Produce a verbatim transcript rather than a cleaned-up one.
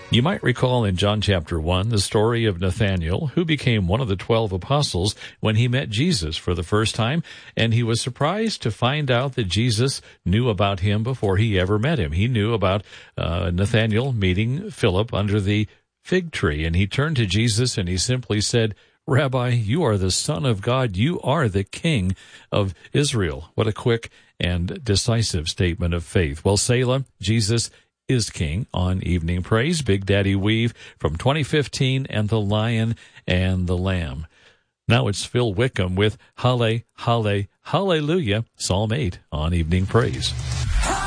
You might recall in John chapter one the story of Nathanael, who became one of the twelve apostles when he met Jesus for the first time, and he was surprised to find out that Jesus knew about him before he ever met him. He knew about uh, Nathanael meeting Philip under the fig tree, and he turned to Jesus and he simply said, "Rabbi, you are the Son of God. You are the King of Israel." What a quick and decisive statement of faith. Well, Selah, Jesus is King on Evening Praise. Big Daddy Weave from twenty fifteen and The Lion and the Lamb. Now it's Phil Wickham with Halle, Halle, Hallelujah, Psalm eight on Evening Praise.